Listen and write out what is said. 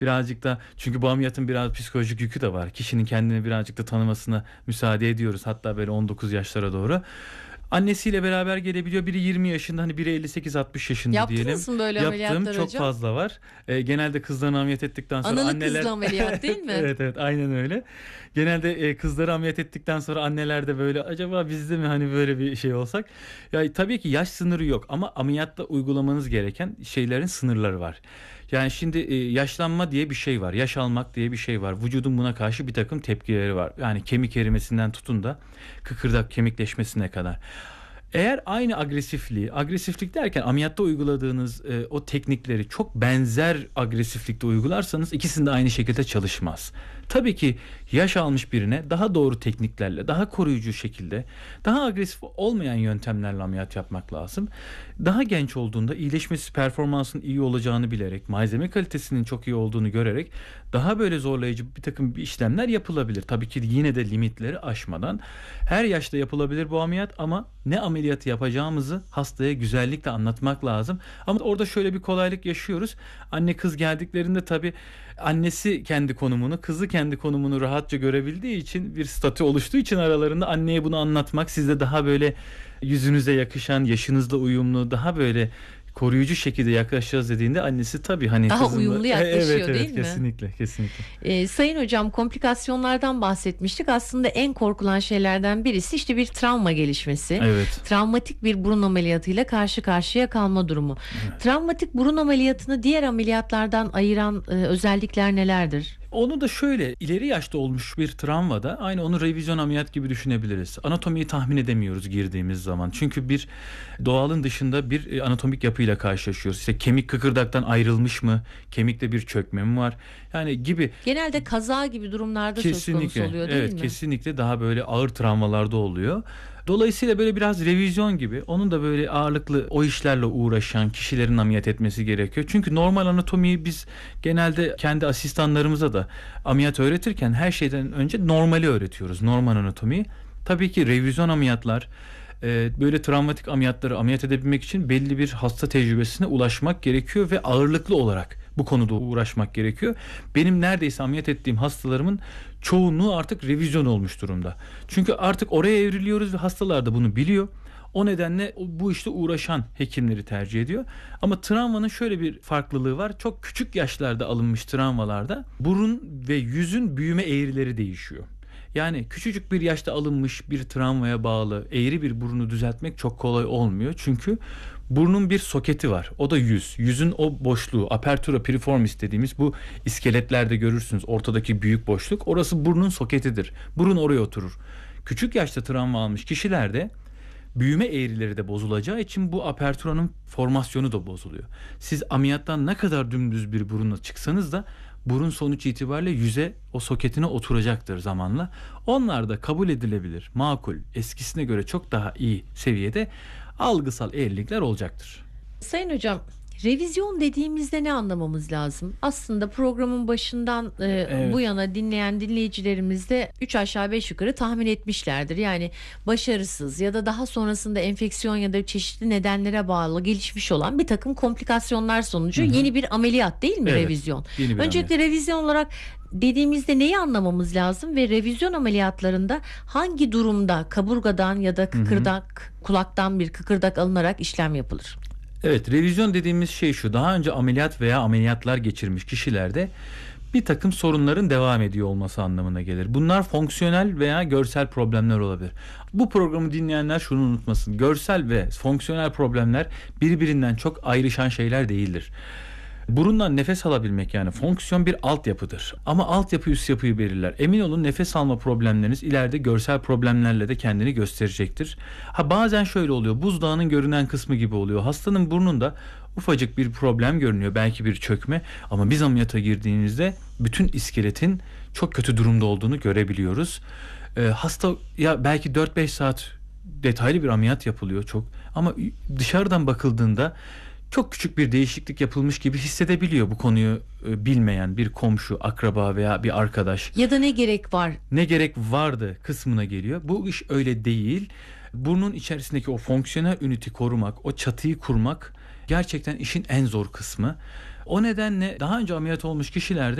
Birazcık da çünkü bu ameliyatın biraz psikolojik yükü de var. Kişinin kendini birazcık da tanımasına müsaade ediyoruz. Hatta böyle 19 yaşlara doğru. Annesiyle beraber gelebiliyor. Biri 20 yaşında, hani biri 58-60 yaşında diyelim. Yaptınız mı böyle Yaptığım ameliyatlar çok hocam? fazla var. Genelde kızlarını ameliyat ettikten sonra Analı anneler... kızlı ameliyat değil mi? Evet evet, aynen öyle. Genelde kızları ameliyat ettikten sonra anneler de böyle, acaba bizde mi hani böyle bir şey olsak? Ya tabii ki yaş sınırı yok ama ameliyatta uygulamanız gereken şeylerin sınırları var. Yani şimdi yaşlanma diye bir şey var. Yaş almak diye bir şey var. Vücudun buna karşı bir takım tepkileri var. Yani kemik erimesinden tutun da kıkırdak kemikleşmesine kadar. Eğer aynı agresiflik derken ameliyatta uyguladığınız o teknikleri çok benzer agresiflikte uygularsanız ikisinde aynı şekilde çalışmaz. Tabii ki yaş almış birine daha doğru tekniklerle, daha koruyucu şekilde, daha agresif olmayan yöntemlerle ameliyat yapmak lazım. Daha genç olduğunda iyileşmesi, performansın iyi olacağını bilerek, malzeme kalitesinin çok iyi olduğunu görerek daha böyle zorlayıcı bir takım işlemler yapılabilir. Tabii ki yine de limitleri aşmadan. Her yaşta yapılabilir bu ameliyat ama ne ameliyatı yapacağımızı hastaya güzellikle anlatmak lazım. Ama orada şöyle bir kolaylık yaşıyoruz. Anne kız geldiklerinde tabii annesi kendi konumunu, kızı kendi konumunu rahatça görebildiği için, bir statü oluştuğu için aralarında anneye bunu anlatmak, sizde daha böyle yüzünüze yakışan, yaşınızla uyumlu, daha böyle koruyucu şekilde yaklaşacağız dediğinde annesi tabii hani Daha kızımla... uyumlu yaklaşıyor evet, değil mi? kesinlikle kesinlikle. Sayın hocam, komplikasyonlardan bahsetmiştik. Aslında en korkulan şeylerden birisi işte bir travma gelişmesi. Evet. Travmatik bir burun ameliyatıyla karşı karşıya kalma durumu. Evet. Travmatik burun ameliyatını diğer ameliyatlardan ayıran özellikler nelerdir? Onu da şöyle, ileri yaşta olmuş bir travmada aynı onu revizyon ameliyat gibi düşünebiliriz. Anatomiyi tahmin edemiyoruz girdiğimiz zaman. Çünkü bir doğalın dışında bir anatomik yapıyla karşılaşıyoruz. İşte kemik kıkırdaktan ayrılmış mı? Kemikte bir çökme mi var? Yani gibi. Genelde kaza gibi durumlarda söz konusu oluyor değil evet, mi? kesinlikle daha böyle ağır travmalarda oluyor. Dolayısıyla böyle biraz revizyon gibi, onun da böyle ağırlıklı o işlerle uğraşan kişilerin ameliyat etmesi gerekiyor. Çünkü normal anatomiyi biz genelde kendi asistanlarımıza da ameliyat öğretirken her şeyden önce normali öğretiyoruz. Normal anatomiyi. Tabii ki revizyon ameliyatlar, böyle travmatik ameliyatları ameliyat edebilmek için belli bir hasta tecrübesine ulaşmak gerekiyor ve ağırlıklı olarak bu konuda uğraşmak gerekiyor. Benim neredeyse ameliyat ettiğim hastalarımın çoğunluğu artık revizyon olmuş durumda. Çünkü artık oraya evriliyoruz ve hastalar da bunu biliyor. O nedenle bu işte uğraşan hekimleri tercih ediyor. Ama travmanın şöyle bir farklılığı var. Çok küçük yaşlarda alınmış travmalarda burun ve yüzün büyüme eğrileri değişiyor. Yani küçücük bir yaşta alınmış bir travmaya bağlı eğri bir burunu düzeltmek çok kolay olmuyor. Çünkü burnun bir soketi var. O da yüz. Yüzün o boşluğu, apertura piriformis dediğimiz bu iskeletlerde görürsünüz. Ortadaki büyük boşluk. Orası burnun soketidir. Burun oraya oturur. Küçük yaşta travma almış kişilerde büyüme eğrileri de bozulacağı için bu aperturanın formasyonu da bozuluyor. Siz ameliyattan ne kadar dümdüz bir burunla çıksanız da burun sonuç itibariyle yüze, o soketine oturacaktır zamanla. Onlar da kabul edilebilir, makul, eskisine göre çok daha iyi seviyede algısal eğrilikler olacaktır. Sayın hocam, revizyon dediğimizde ne anlamamız lazım? Aslında programın başından Evet. bu yana dinleyen dinleyicilerimiz de 3 aşağı 5 yukarı tahmin etmişlerdir. Yani başarısız ya da daha sonrasında enfeksiyon ya da çeşitli nedenlere bağlı gelişmiş olan bir takım komplikasyonlar sonucu yeni bir ameliyat değil mi Evet, revizyon? yeni bir Öncelikle revizyon olarak dediğimizde neyi anlamamız lazım ve revizyon ameliyatlarında hangi durumda kaburgadan ya da kıkırdak, kulaktan bir kıkırdak alınarak işlem yapılır? Evet, revizyon dediğimiz şey şu: daha önce ameliyat veya ameliyatlar geçirmiş kişilerde bir takım sorunların devam ediyor olması anlamına gelir. Bunlar fonksiyonel veya görsel problemler olabilir. Bu programı dinleyenler şunu unutmasın: görsel ve fonksiyonel problemler birbirinden çok ayrışan şeyler değildir. Burundan nefes alabilmek, yani fonksiyon, bir altyapıdır. Ama altyapı üst yapıyı belirler. Emin olun, nefes alma problemleriniz ileride görsel problemlerle de kendini gösterecektir. Bazen şöyle oluyor: buzdağının görünen kısmı gibi oluyor. Hastanın burnunda ufacık bir problem görünüyor, belki bir çökme, ama biz ameliyata girdiğinizde bütün iskeletin çok kötü durumda olduğunu görebiliyoruz. Hasta ya belki 4-5 saat detaylı bir ameliyat yapılıyor çok, ama dışarıdan bakıldığında çok küçük bir değişiklik yapılmış gibi hissedebiliyor bu konuyu bilmeyen bir komşu, akraba veya bir arkadaş. Ya da ne gerek var? Ne gerek vardı kısmına geliyor. Bu iş öyle değil. Burnun içerisindeki o fonksiyonel üniti korumak, o çatıyı kurmak gerçekten işin en zor kısmı. O nedenle daha önce ameliyat olmuş kişilerde